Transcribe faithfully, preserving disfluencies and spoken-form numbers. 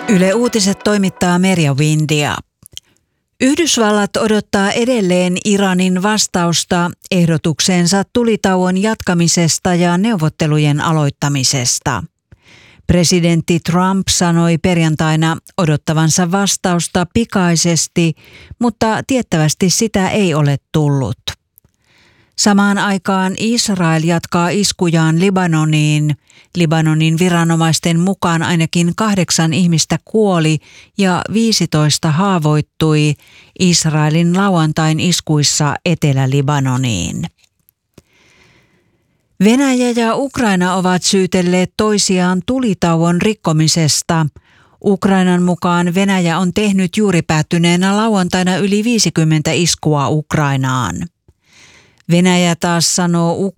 Yle Uutiset toimittaa Merja Windia. Yhdysvallat odottaa edelleen Iranin vastausta ehdotukseensa tulitauon jatkamisesta ja neuvottelujen aloittamisesta. Presidentti Trump sanoi perjantaina odottavansa vastausta pikaisesti, mutta tiettävästi sitä ei ole tullut. Samaan aikaan Israel jatkaa iskujaan Libanoniin. Libanonin viranomaisten mukaan ainakin kahdeksan ihmistä kuoli ja viisitoista haavoittui Israelin lauantain iskuissa Etelä-Libanoniin. Venäjä ja Ukraina ovat syytelleet toisiaan tulitauon rikkomisesta. Ukrainan mukaan Venäjä on tehnyt juuri päättyneenä lauantaina yli viisikymmentä iskua Ukrainaan. Venäjä taas sanoo